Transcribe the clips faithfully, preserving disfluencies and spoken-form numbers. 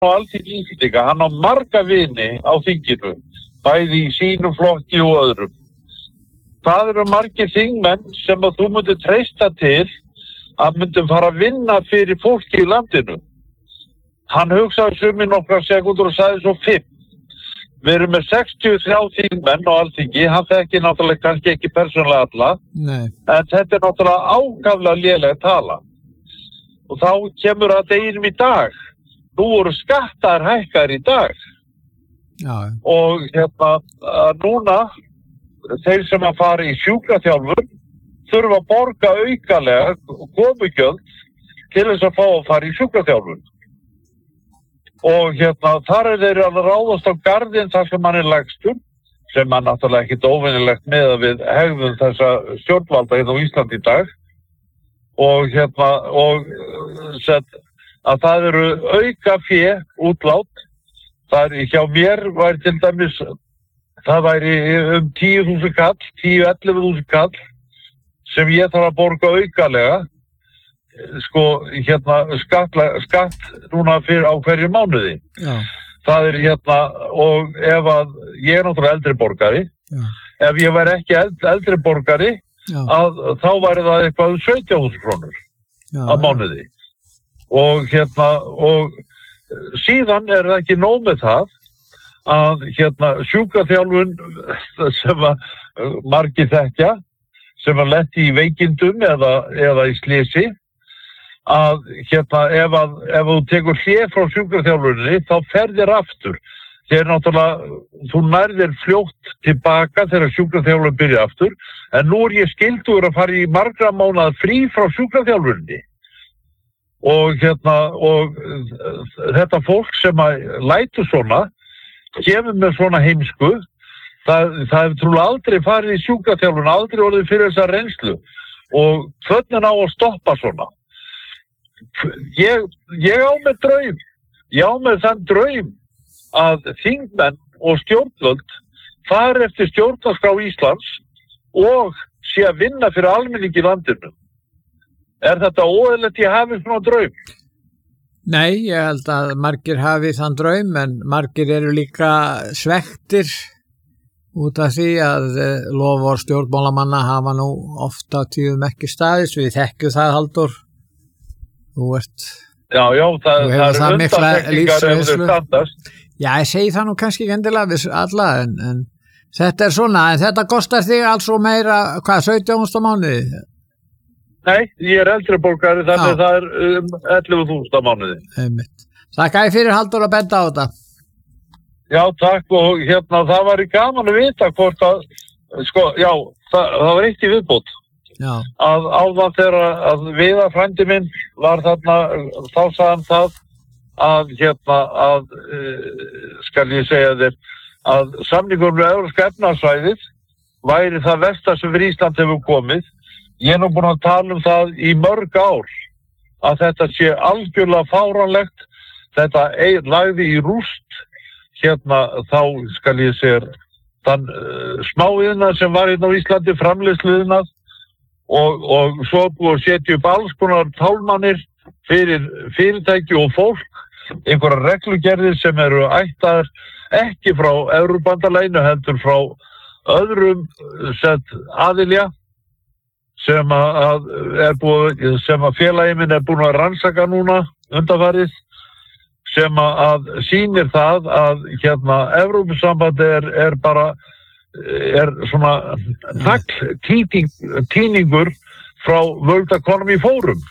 á Alþingi Íslendinga, hann á marga vini á þinginu, bæði í sínum flokki og öðrum. Það eru margir þingmenn sem að þú myndir treysta til að myndum fara að vinna fyrir fólki í landinu. Hann hugsaði sumi nokkra sekundur og sagði svo fimm. Við erum með sextíu og þrjá þingmenn á Alþingi, hann þekki náttúrulega kannski ekki persónulega alla, Nei. en þetta er náttúrulega ákaflega léleg tala. Og þá kemur að deginum í dag. Nú voru skattar hækkar í dag. Já. Og hérna, að núna, þeir sem að fara í sjúkraþjálfun þurfa að borga aukalega komugjöld til þess að fá að fara í sjúkraþjálfun. Og hérna, þar er þeir að ráðast á garðinn þar sem hann er lægstur, sem er náttúrulega ekkit óvenjulegt með að við hegðum þessa stjórnvalda hérna á Íslandi í dag. Og hérna, og set, að það eru auka fé útlát. Það er hjá mér væri til dæmis, það væri um tíu þúsund kall, tíu til ellefu þúsund kall sem ég þarf að borga aukalega, sko, hérna, skatt, skatt núna fyrir á hverju mánuði. Já. Það er hérna, og ef að, ég er náttúrulega eldri borgari, Já. ef ég væri ekki eld, eldri borgari, Já. að þá væri það eitthvað sautján þúsund krónur Já. á mánuði. Og hérna, og síðan er það ekki nóg með það, að hérna sjúkraþjálfun sem að margir þekkja, sem að lendi í veikindum eða, eða í slysi, að hérna ef að ef þú tekur hlé frá sjúkraþjálfuninni þá ferðir aftur. Þeir náttúrulega, þú nærðir fljótt tilbaka þegar sjúkraþjálfun byrja aftur, en nú er ég skyldugur að fara í margra mánaða frí frá sjúkraþjálfuninni. Og hérna, og þetta fólk sem að lætur svona, kemur með svona heimsku, það, það hefur trúlega aldrei farið í sjúkraþjálfun, aldrei orðið fyrir þessa reynslu og hvernig á að stoppa svona. Ég, ég á með draum, ég á með þann draum að þingmenn og stjórnvöld fari eftir stjórnarskrá Íslands og sé að vinna fyrir almenning í landinu. Er þetta óeðlilegt ég hafi svona draum? Nei, ég held að margir hafi þann draum, en margir eru líka svektir út af því að lofvörð stjórnmálamanna hafa nú ofta tíðum ekki staðist. Við þekkjum það, Halldór. Þú ert... Já, já, það, það það er undantekningar ef þau standast. Já, ég segi það nú kannski ekki endilega við alla, en, en þetta er svona, en þetta kostar þig alls og meira, hvað, sautján þúsund á mánuði? Nei, ég er eldri borgari, þannig það er um ellefu þúsund á mánuði. Einmitt. Þakka ég fyrir, Halldór, að benda á þetta. Já, takk, og hérna, það var gaman að vita hvort að, sko, já, það, það var eitt í viðbót. Já. Að áðan þegar að Viðar frændi minn var þarna, þá sagðan það að, hérna, að, uh, skal ég segja þér, að samningur með Evrópska efnahagssvæðið væri það versta sem fyrir Ísland hefur komið. Ég er nú búin að tala um það í mörg ár að þetta sé algjörlega fáránlegt. Þetta ein, lagði í rúst hérna þá skal ég segja þann uh, smáiðnað sem var hérna á Íslandi, framleiðsluiðnað og, og svo búið að setja upp alls konar tálmanir fyrir fyrirtæki og fólk, einhverja reglugerðir sem eru ættaðar ekki frá Evrópubandalaginu heldur frá öðrum sett aðilja sem að, er búið, sem að félagi minn er búin að rannsaka núna undanfarið, sem að sýnir það að hérna Evrópusambandi er, er bara er svona takl tíning, tíningur frá World Economy Forum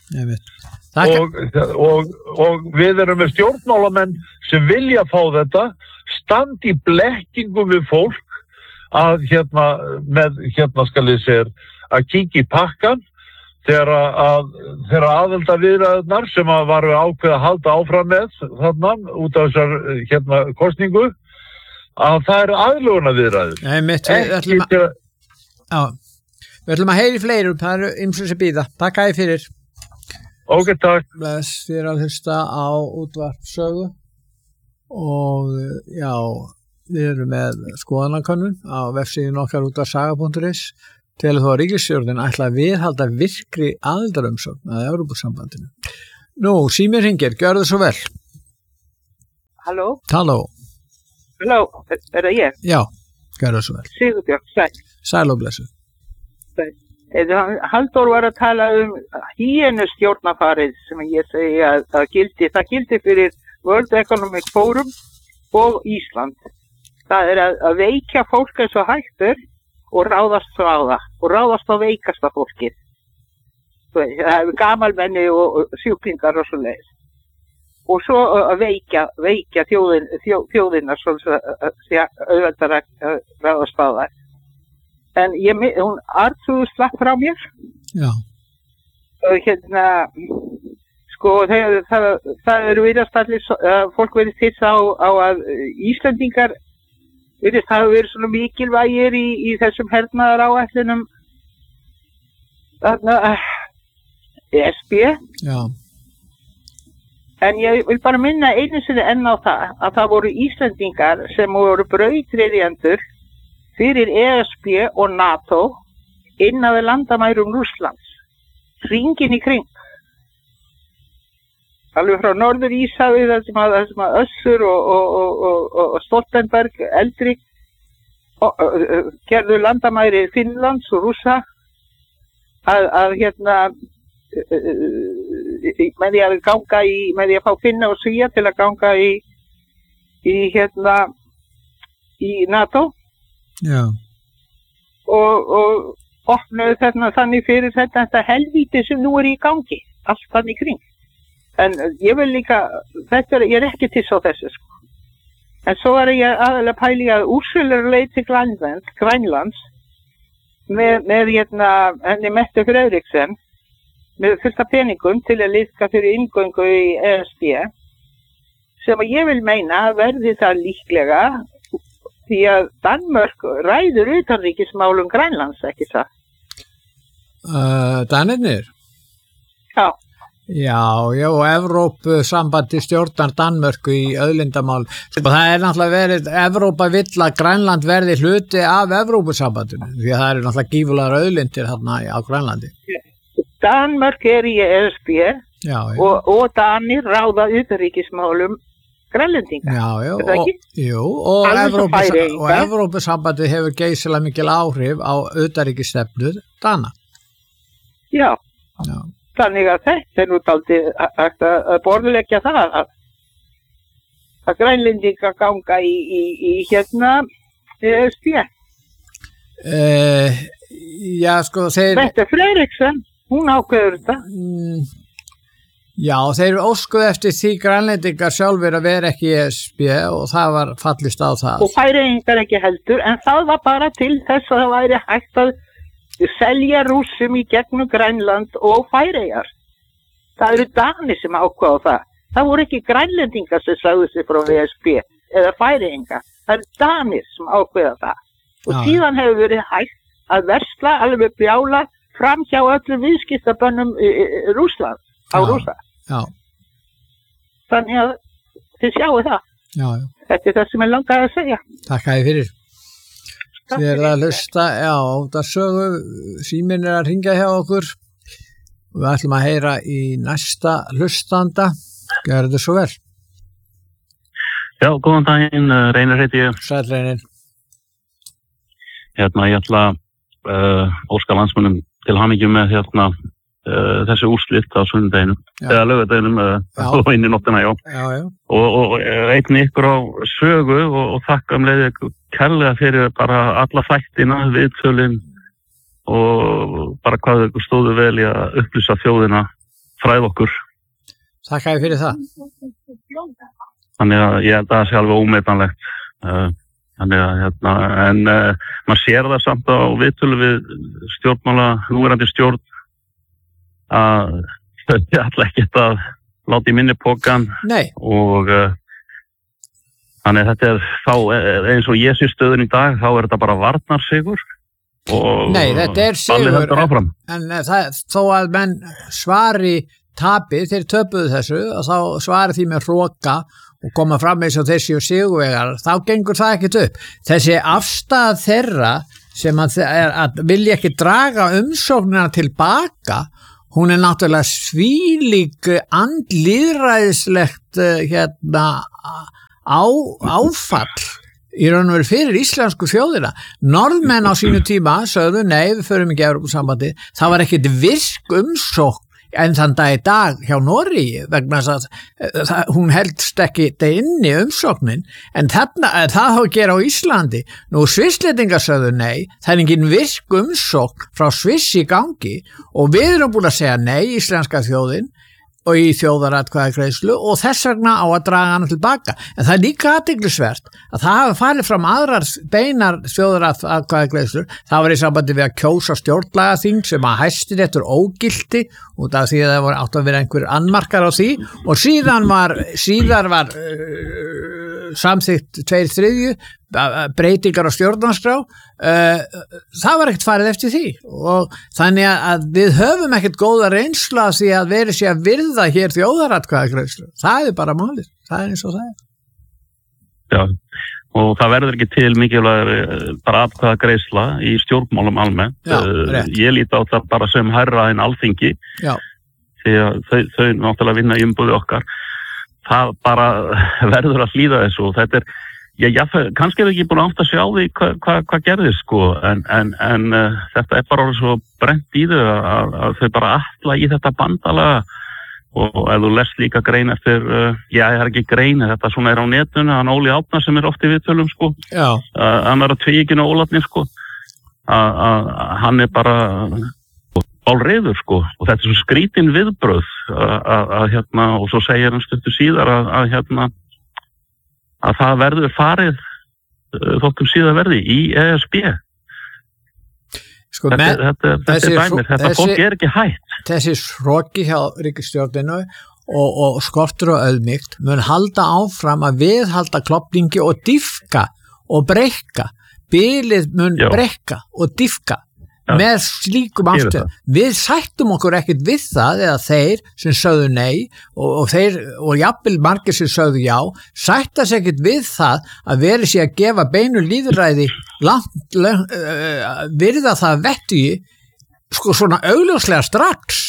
og, og, og við erum með stjórnmálamenn sem vilja fá þetta, standi í blekkingu við fólk að hérna með hérna skal ég segja að kíkja í pakkan þegar að þegar aðildarviðræðurnar sem að varu ákveð að halda áfram með þarna út af þessar hérna kosningu að það eru aðlögunarviðræður. Nei, mitt, við ætlum að, já, við ætlum að heyri fleiri, það eru ymsið sem býða. Takk að þið fyrir. Ok, takk. Bless, þið er að hlusta á útvarpssögu og já, við erum með skoðanakönnun á vefsíðun okkar útvarpssaga punktur is. Til þó að ríkisstjórnin ætla að viðhalda virkri aðildarumsókn að Evrópusambandinu. Nú, símir hringir, gjörðu svo vel. halló? Halló. Halló, er, er það ég? Já, gerðu svo vel. Sigurbjörg, sæl. Sæl og blessu. Sæl. Halldór var að tala um hýenu stjórnafarið sem ég segi að, að gildi, það gildi fyrir World Economic Forum og Ísland. Það er að, að veikja fólk eins og hættur og ráðast á það og ráðast á veikasta fólkið. Það er gamalmenni og, og sjúklingar og svo leiðis. Og svo að veikja, veikja þjóðin, þjó, þjóðina svona auðveldar að ráðast á það. En ég, hún Artur slapp frá mér. Já. Og hérna, sko, það, það, það eru virðast allir, fólk verið hissa á, á að Íslendingar virðast hafa verið svona mikilvægir í, í þessum hernaðar áætlunum þarna E S B. Já. En ég vil bara minna einu sinni enn á það að það voru Íslendingar sem voru brautryðjendur fyrir E S B og NATO innan við landamærum Rússlands, hringinn í kring. Alveg frá Norður Íshafi, þar sem að, sem að Össur og, og, og, og, og Stoltenberg, eldri, og, og, og, gerðu landamæri Finnlands og Rússa að, að hérna, með því að ganga í, með því að fá Finna og Svía til að ganga í, í hérna, í NATO. Já. Og, og opnuðu þarna þannig fyrir þetta, þetta helvíti sem nú er í gangi, allt þannig kring. En ég vil líka, þetta er, ég er ekki til svo þessu sko. En svo er ég aðalega pæli að Úrsula leið til Grænlands, Grænlands með, með hérna, henni Mette Frederiksen, með fullt af peningum til að liðka fyrir inngöngu í E S B, sem að ég vil meina verði það líklega því að Danmörk ræður utanríkismálum Grænlands, ekki það? Uh, Danirnir? Já. Já, já, og Evrópusambandi stjórnar Danmörku í auðlindamál. Það er náttúrulega verið, Evrópa vill að Grænland verði hluti af Evrópusambandinu, því að það eru náttúrulega gífulegar auðlindir þarna á Grænlandi. Danmörk er í E S B já, já. Og, og Danir ráða utanríkismálum Grænlendinga. Já, já, er það ekki? Og, jú, og, Evrópus, og Evrópusambandi hefur geysilega mikil áhrif á utanríkisstefnu Dana. Já. Já. Þannig að þetta er nú dálítið hægt að borðleggja það að, að Grænlendinga ganga í, í, í hérna E S B. Uh, já, sko, þeir... Mette Frederiksen, hún ákveður þetta. Mm, já, þeir óskuðu eftir því Grænlendingar sjálfur að vera ekki í E S B og það var fallist á það. Og Færeyingar ekki heldur, en það var bara til þess að það væri hægt að selja Rússum í gegnum Grænland og Færeyjar. Það eru Danir sem ákváðu það. Það voru ekki Grænlendingar sem sagði sig frá E S B eða Færeyingar. Það eru Danir sem ákváðu það. Og já. Síðan hefur verið hægt að versla alveg brjála fram hjá öllum viðskiptabönnum Rússland á Rússa. Já. Þannig að þið sjáu það. Já, já. Þetta er það sem ég langaði að segja. Takk að þið fyrir. Þið er að hlusta, já, það sögu, síminn er að hringja hjá okkur og við ætlum að heyra í næsta hlustanda. Gjörðu þið svo vel. Já, góðan daginn, Reynir heiti ég. Sæll Reynir. Hérna, ég ætla að uh, óska landsmönnum til hamingju með hérna uh, þessi úrslit á sunnudeginu, eða laugardeginum uh, og inn í nóttina, já. Já, já. Og, og, og einnig ykkur á sögu og, og þakka um leiði kærlega fyrir bara alla þættina, viðtölin og bara hvað ykkur stóðu vel í að upplýsa þjóðina, fræð okkur. Þakka ég fyrir það. Þannig að ég held að það sé alveg ómetanlegt. Uh, þannig að hérna, en uh, maður sér það samt á viðtölu við stjórnmála, núverandi stjórn að þau ætla ekkert að láta í minni pokan. Nei. Og uh, þannig að þetta er þá, eins og ég sé stöðun í dag, þá er þetta bara varnarsigur. Nei, þetta er sigur, en, en það, þó að menn svari tapi, þeir töpuðu þessu og þá svari því með hróka og koma fram eins og þessi og sigurvegar, þá gengur það ekkert upp. Þessi afstæð þeirra sem að, að vilja ekki draga umsóknina tilbaka, hún er náttúrulega svílík andlýðræðislegt hérna á, áfall í raun og veru fyrir íslensku þjóðina. Norðmenn á sínu tíma sögðu nei, við förum ekki í Evrópusambandi. Það var ekkit virk umsókn en þann dag í dag hjá Noregi vegna þess að það, hún heldst ekki þetta inni umsóknin en þarna, það þá gera á Íslandi. Nú Svissletingar sögðu nei, það er engin virk umsókn frá Sviss í gangi og við erum búin að segja nei, íslenska þjóðin og í þjóðaratkvæðagreiðslu og þess vegna á að draga hana tilbaka. En það er líka athyglisvert að það hafa farið fram aðrar beinar þjóðaratkvæðagreiðslur. Það var í sambandi við að kjósa stjórnlagaþing sem að Hæstiréttur ógilti út af því að það voru átt að vera einhver annmarkar á því og síðan var, síðar var uh, samþykkt tveir þriðju breytingar á stjórnarskrá. Uh, það var ekkert farið eftir því og þannig að við höfum ekkert góða reynsla því að verið sé að virða hér þjóðaratkvæðagreiðslu. Það er bara málið, það er eins og það er. Já, og það verður ekki til mikilvægur bara atkvæðagreiðsla í stjórnmálum almennt. Já, uh, ég líti á það bara sem hærra en Alþingi. Já. Því að þau, þau náttúrulega vinna í umboði okkar. Það bara verður að hlýða þessu og þetta er Já, já, kannski er ekki búin að átta sig á því hvað hva, hva gerðist, sko, en, en, en uh, þetta er bara svo brent í þau að, að þau bara atla í þetta bandalega og, og ef þú lest líka grein eftir, uh, já, það er ekki grein, þetta svona er á netinu, hann Óli Árna sem er oft í viðtölum, sko, uh, hann er á tvíkinu Ólarni, sko, að hann er bara bálreiður, sko, og þetta er svo skrítin viðbröð að hérna, og svo segir hann stuttu síðar að, að hérna, að það verður farið þóttum síðan verði í E S B. Sko, þetta, með, þetta, þetta er dæmir, þetta þessi, fólk er ekki hætt. Þessi hroki hjá ríkisstjórninu og, og skortur og auðmýkt mun halda áfram að viðhalda klopningi og dýfka og breykka. Bilið mun Já. breykka og dýfka. Já. Með slíkum aftur. Við sættum okkur ekkert við það eða þeir sem sögðu nei og, og þeir og jafnvel margir sem sögðu já sættast ekkert við það að veri sér að gefa beinu líðræði langt, langt uh, virða það vettugi sko svona augljóslega strax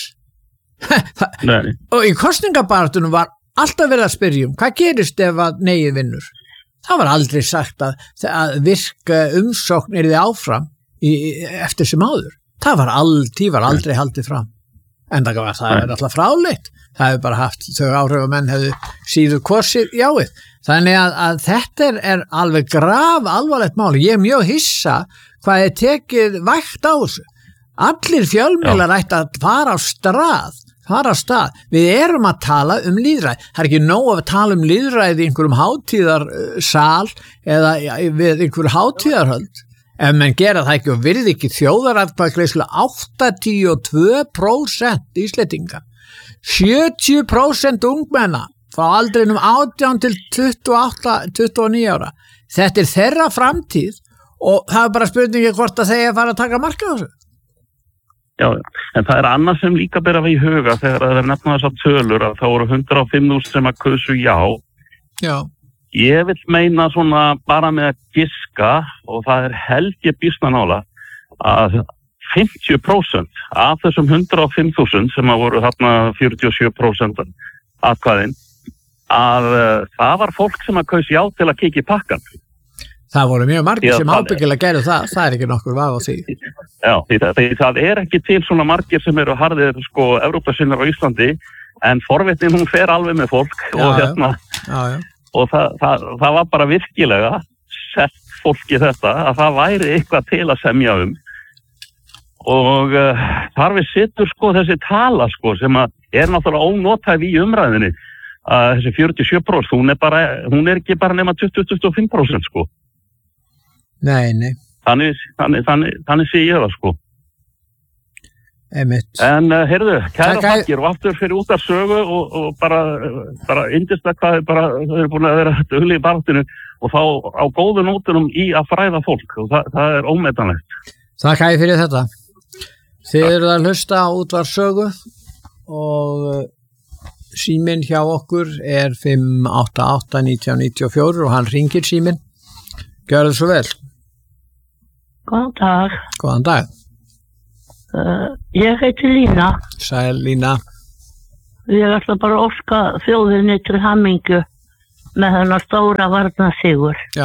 og í kosningabartunum var alltaf verið að spyrja um hvað gerist ef að neyið vinnur. Það var aldrei sagt að, að virka umsókn er þið áfram Í, eftir sem áður. Það var, aldrei, var aldrei haldið fram. En það, var, það er alltaf fráleitt. Það hefur bara haft, þau áhrifamenn hefðu síður kosið jáið. Þannig að, að þetta er, er alveg graf alvarlegt máli. Ég er mjög hissa hvað er tekið vægt á þessu. Allir fjölmiðlar ætti að fara á strað, fara á stað. Við erum að tala um lýðræði. Það er ekki nóg að tala um lýðræði í einhverjum hátíðarsal eða við einhverjum hátíðarhöld. Ef menn gera það ekki og virði ekki þjóðaratkvæðagreiðslu áttatíu og tvö prósent Íslendinga, sjötíu prósent ungmenna frá aldrinum átján til tuttugu og átta til tuttugu og níu ára. Þetta er þeirra framtíð og það er bara spurningi hvort að þeir að fara að taka mark á þessu. Já, en það er annað sem líka bera við í huga þegar það er nefna þessar tölur að þá voru hundrað og fimm þúsund sem að kusu já. Já. Ég vil meina svona bara með að giska og það er held ég býsna nála að fimmtíu prósent af þessum hundrað og fimm þúsund sem að voru þarna fjörutíu og sjö prósent atkvæðin að uh, það var fólk sem að kaus já til að kikja í pakkan. Það voru mjög margir sem ábyggilega gerðu það, það er ekki nokkur vafa á því. Já, því það, því það er ekki til svona margir sem eru harðir sko Evrópusinnar á Íslandi en forvitnin hún fer alveg með fólk já, og hérna já, já. Og það, það, það var bara virkilega sett fólki þetta að það væri eitthvað til að semja um og uh, þar við sittur sko þessi tala sko sem að er náttúrulega ónotæf í umræðinni að þessi fjörutíu og sjö prósent hún er, bara, hún er ekki bara nema tuttugu til tuttugu og fimm prósent sko. Nei, nei. Þannig, þannig, þannig, þannig sé ég það sko. Einmitt. En uh, heyrðu, kæra þakkir og aftur fyrir út af sögu og, og bara, bara yndislega hvað er bara, þau eru búin að vera dugli í barátinu og þá á góðu nótunum í að fræða fólk og það, það er ómetanlegt. Takk æði fyrir þetta. Þið eru að hlusta á útvarpssögu og síminn hjá okkur er fimm átta átta nítján níutíu og fjögur og hann ringir síminn. Gjörðu svo vel. Góðan dag. Góðan dag. Uh, ég heiti Lína. Sæl Lína. Ég ætla bara að óska þjóðinni til hamingju með þennan stóra varnarsigur. Já.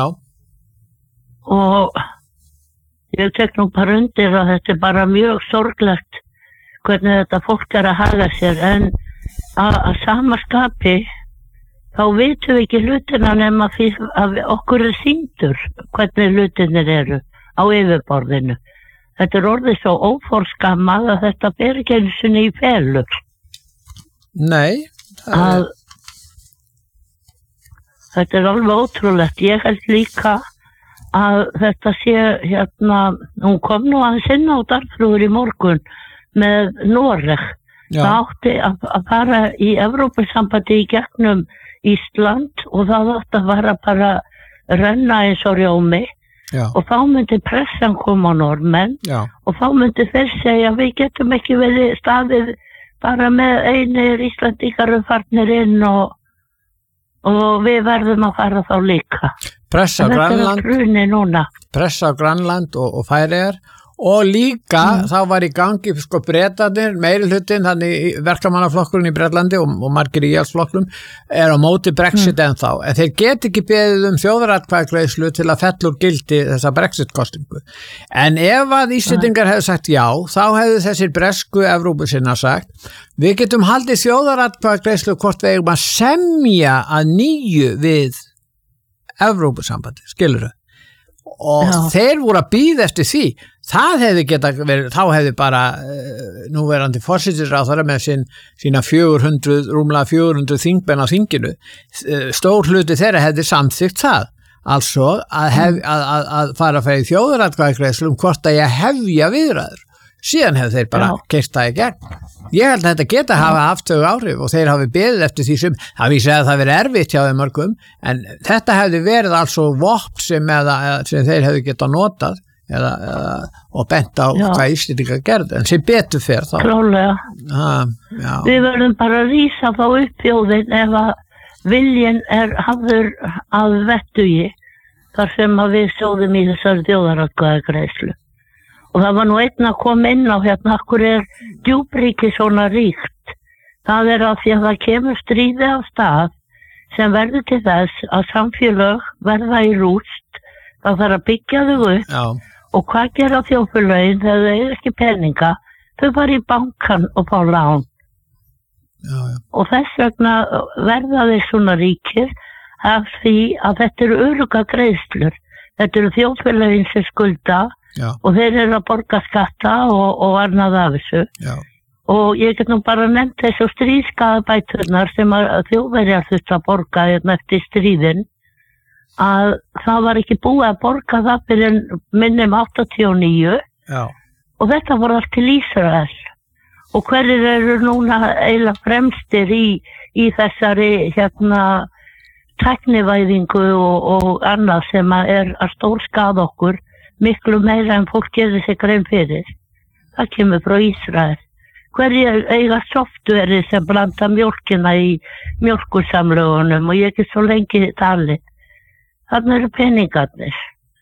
Og ég tek nú bara undir að þetta er bara mjög sorglegt hvernig þetta fólk er að haga sér, en að, að sama skapi þá vitum við ekki hlutina nema því að okkur er sýndur hvernig hlutinir eru á yfirborðinu. Þetta er orðið svo óforskammað að þetta ber ekki einu sinni í felur. Nei. Að, þetta er alveg ótrúlegt. Ég held líka að þetta sé hérna, hún kom nú aðeins inn á Darfrúður í morgun með Noreg. Já. Það átti að, að fara í Evrópusambandi í gegnum Ísland og það átti að fara bara renna eins og rjómi. Já. Og þá myndi pressan koma á Norðmenn. Já. Og þá myndi þeir segja við getum ekki verið staðið bara með einir Íslandíkar farnir inn og, og við verðum að fara þá líka. Pressa á Grænland, pressa á Grænland og, og Færeyjar og líka mm. þá var í gangi sko Bretarnir, meiri hlutin þannig verkamannaflokkurinn í Bretlandi og, og margir í íhaldsflokknum er á móti Brexit mm. ennþá, en þeir get ekki beðið um þjóðaratkvæðagreiðslu til að fella úr gildi þessa Brexit-kostingu. En ef að Íslendingar hefðu sagt já, þá hefðu þessir bresku Evrópusinnar sagt við getum haldið þjóðaratkvæðagreiðslu hvort við eigum að semja að nýju við Evrópusambandi, skilurðu? Og já. Þeir voru að bíða eftir því. Það hefði geta verið, þá hefði bara uh, núverandi forsætisráðherra með sín, sína fjögur hundruð, rúmlega fjögur hundruð þingmenn á þinginu, uh, stór hluti þeirra hefði samþykkt það. Also að, hef, að, að, að fara að færa í þjóðaratkvæðagreiðslu um hvort að ég hefja viðræður. Síðan hefði þeir bara keyrt það í gegn. Ég held að þetta geta hafa haft þau áhrif og þeir hafi beðið eftir því sem það vísi að það verið erfitt hjá þeim mörgum, en þetta hefði verið altså vopn sem, eða, sem þeir hefði getað notað eða, eða, og bent á já. Hvað Íslendingar gerðu, en sem betur fer þá. Klálega. Ah, við verðum bara að rísa þá upp þjóðin ef að viljinn er hafður að vettugi þar sem að við stóðum í þessari þjóðaratkvæðagreiðslu. Og það var nú einn að koma inn á hérna, akkur er djúpríki svona ríkt. Það er að því að það kemur stríði af stað sem verður til þess að samfélög verða í rúst, það þarf að byggja þau upp. Já. Og hvað gera þjóðfélögin þegar þau eru ekki peninga? Þau fara í bankan og fá lán. Já, já. Og þess vegna verða þeir svona ríkir af því að þetta eru örugga greiðslur. Þetta eru þjóðfélögin sem skulda. Já. Og þeir eru að borga skatta og, og annað af þessu. Já. Og ég get nú bara nefnt þessu stríðskaðabæturnar sem að Þjóðverjar þurftu að borga eftir stríðin, að það var ekki búið að borga það fyrir minnum áttatíu og níu. Já. Og þetta voru allt til Ísrael. Og hverjir eru núna eiginlega fremstir í, í þessari hérna tæknivæðingu og, og annað sem að er að stórskaða okkur miklu meira en fólk gerir sig grein fyrir. Það kemur frá Ísrael. Hverjir eiga softverið sem blanda mjólkina í mjólkursamlögunum og ég er svo lengi talið. Þannig eru peningarnir.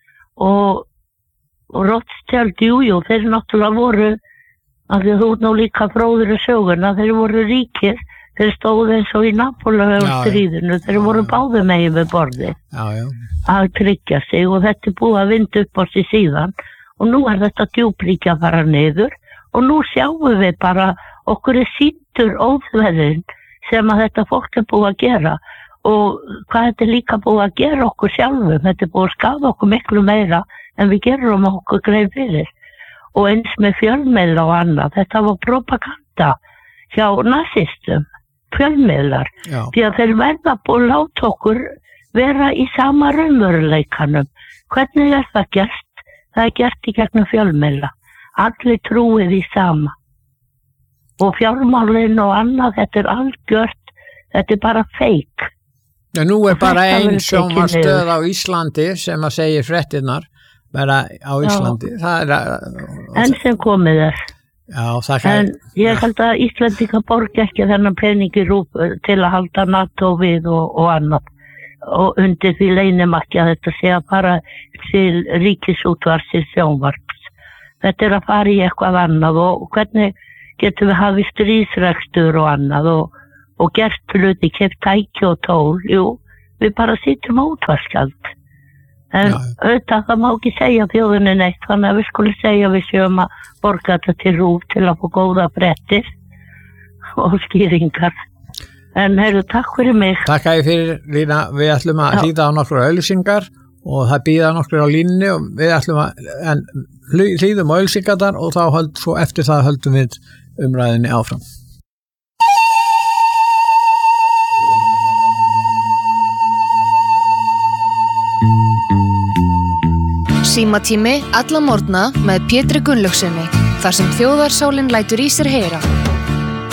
Og, og Rothschild, jú, jú, þeir náttúrulega voru, að þú ert nú líka fróður í söguna, þeir voru ríkir, þeir stóðu eins og í Napóleon stríðinu, þeir voru báðum megin við borði. Já, já. Að tryggja sig og þetta er búið að vinda upp á sig síðan og nú er þetta djúpríki að fara niður og nú sjáum við bara okkur er sýndur óþveðin sem að þetta fólk er búið að gera og hvað þetta er líka búið að gera okkur sjálfum, þetta er búið að skaða okkur miklu meira en við gerum okkur grein fyrir og eins með fjölmiðla og annað, þetta var propaganda hjá nazistum, fjölmiðlar, já. Því að þeir verða búið að láta okkur vera í sama raunveruleikanum. Hvernig er það gert? Það er gert í gegnum fjölmiðla. Allir trúið í sama. Og fjármálin og annað, þetta er algjört, þetta er bara feik. Ja, nú er bara ein sjónvarpsstöð á Íslandi sem að segja fréttirnar, bara á Íslandi. Það er að, enn sem komið er. Já, það en ég held að Íslandingar borgi ekki þennan pening í rúf til að halda NATO við og, og annað. Og undir því leynimakki að þetta sé að fara til ríkisútvarpsins sjónvarps. Þetta er að fara í eitthvað annað og hvernig getum við hafið stríðsrekstur og annað og, og gert hluti, keypt tæki og tól, jú, við bara sýtum á útvarpsgjald. En Já. auðvitað það má ekki segja þjóðinni neitt, þannig að við skulum segja við séum að borga þetta til RÚV til að fá góða fréttir og skýringar. En heyrðu, takk fyrir mig. Takk að ég fyrir, Lína, við ætlum að Já. hlýða á nokkru auðlýsingar og það býða nokkru á línni og við ætlum að, en hlýðum á auðlýsingarnar og þá höld, svo eftir það höldum við umræðinni áfram. Símatími alla morgna með Pétri Gunnlaugsssyni, þar sem þjóðarsálin lætur í sér heyra.